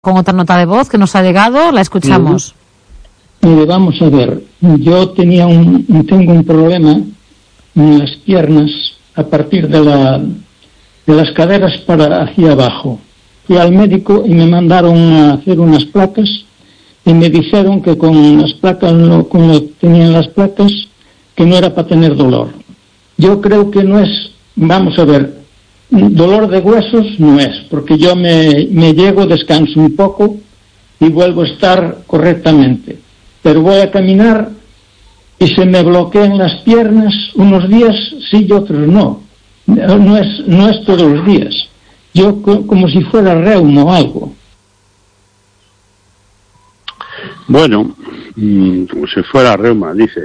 con otra nota de voz que nos ha llegado, la escuchamos. Mire, vamos a ver, yo tengo un problema en las piernas a partir de las caderas para hacia abajo. Fui al médico y me mandaron a hacer unas placas y me dijeron que con las placas, como tenían las placas, que no era para tener dolor. Yo creo que no es, vamos a ver, dolor de huesos no es, porque yo me llego, descanso un poco y vuelvo a estar correctamente. Pero voy a caminar y se me bloquean las piernas unos días sí y otros no. No es todos los días. Yo como si fuera reuma o algo. Bueno, como si fuera reuma, dice.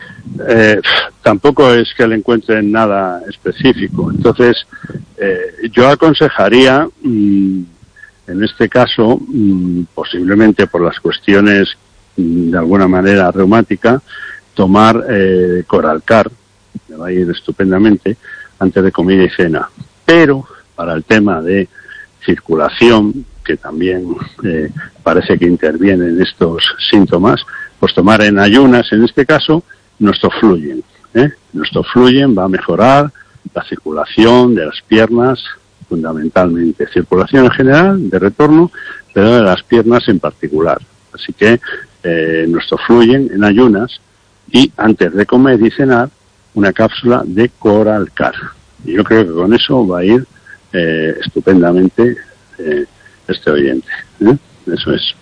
Tampoco es que le encuentren nada específico. Entonces, yo aconsejaría, en este caso, posiblemente por las cuestiones de alguna manera reumática, tomar Coralcar, me va a ir estupendamente, antes de comida y cena. Pero para el tema de circulación, que también parece que interviene en estos síntomas, pues tomar en ayunas, en este caso, nuestro Fluyen. Nuestro Fluyen va a mejorar la circulación de las piernas, fundamentalmente. Circulación en general, de retorno, pero de las piernas en particular. Así que nuestro Fluyen en ayunas y antes de comer y cenar, una cápsula de Coralcar. Y yo creo que con eso va a ir estupendamente este oyente. Eso es.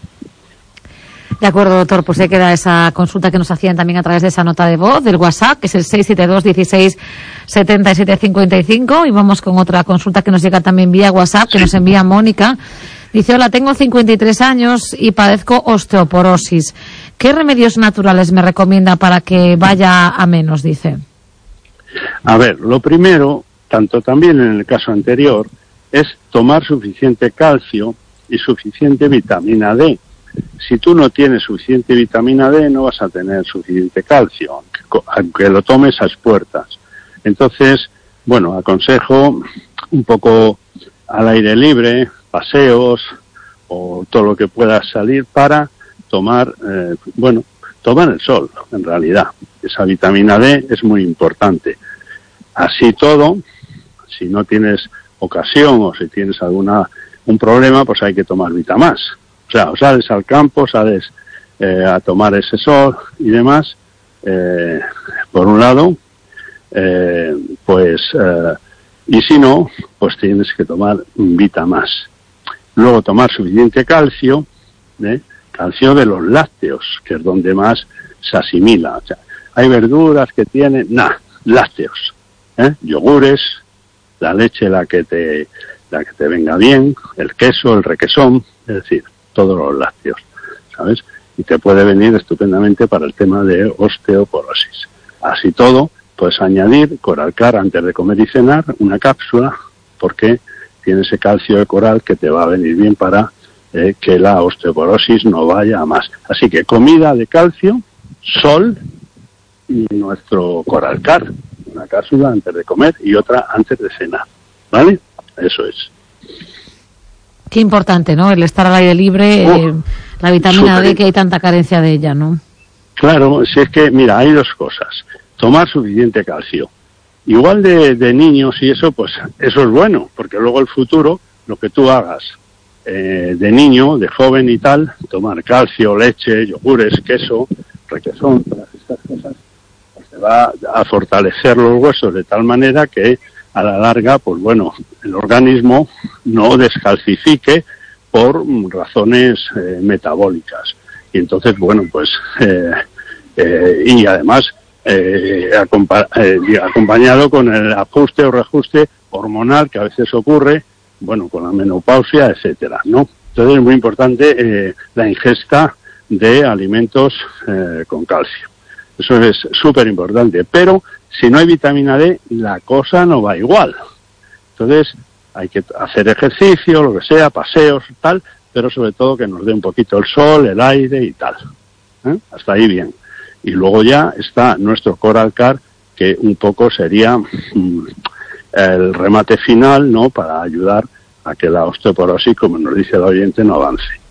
De acuerdo, doctor, pues se queda esa consulta que nos hacían también a través de esa nota de voz del WhatsApp, que es el 672 16 77 55, y vamos con otra consulta que nos llega también vía WhatsApp, que nos envía Mónica. Dice: hola, tengo 53 años y padezco osteoporosis. ¿Qué remedios naturales me recomienda para que vaya a menos? Dice. A ver, lo primero, tanto también en el caso anterior, es tomar suficiente calcio y suficiente vitamina D. Si tú no tienes suficiente vitamina D, no vas a tener suficiente calcio, aunque lo tomes a expuertas. Entonces, bueno, aconsejo un poco al aire libre, paseos o todo lo que pueda salir para tomar, tomar el sol, en realidad. Esa vitamina D es muy importante. Así todo, si no tienes ocasión o si tienes un problema, pues hay que tomar Vitamás. O sea, o sales al campo, sales a tomar ese sol y demás, por un lado, y si no, pues tienes que tomar Vitamás. Luego tomar suficiente calcio, calcio de los lácteos, que es donde más se asimila. O sea, hay verduras que tienen, lácteos, yogures, la leche la que te venga bien, el queso, el requesón, es decir, todos los lácteos, ¿sabes? Y te puede venir estupendamente para el tema de osteoporosis. Así todo, puedes añadir Coralcar antes de comer y cenar, una cápsula, porque tiene ese calcio de coral que te va a venir bien para que la osteoporosis no vaya a más. Así que comida de calcio, sol y nuestro Coralcar, una cápsula antes de comer y otra antes de cenar, ¿vale? Eso es. Qué importante, ¿no? El estar al aire libre, la vitamina D, que hay tanta carencia de ella, ¿no? Claro, si es que, mira, hay dos cosas. Tomar suficiente calcio. Igual de niños y eso, pues eso es bueno, porque luego el futuro, lo que tú hagas de niño, de joven y tal, tomar calcio, leche, yogures, queso, requesón, todas estas cosas, pues te va a fortalecer los huesos de tal manera que a la larga, pues bueno, el organismo no descalcifique por razones metabólicas. Y entonces, bueno, pues, y además, acompañado con el ajuste o reajuste hormonal que a veces ocurre, bueno, con la menopausia, etcétera, ¿no? Entonces es muy importante la ingesta de alimentos con calcio. Eso es súper importante, pero si no hay vitamina D, la cosa no va igual. Entonces, hay que hacer ejercicio, lo que sea, paseos, tal, pero sobre todo que nos dé un poquito el sol, el aire y tal. Hasta ahí bien. Y luego ya está nuestro Coralcar, que un poco sería el remate final, ¿no?, para ayudar a que la osteoporosis, como nos dice el oyente, no avance.